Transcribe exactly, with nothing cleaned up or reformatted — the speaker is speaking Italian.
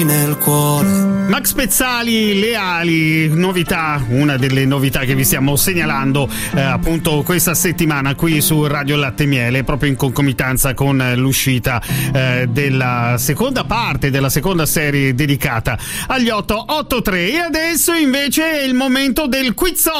nel cuore. Max Pezzali, Le ali, novità, una delle novità che vi stiamo segnalando eh, appunto questa settimana qui su Radio Latte e Miele, proprio in concomitanza con l'uscita eh, della seconda parte della seconda serie dedicata agli otto otto tre. E adesso invece è il momento del quiz.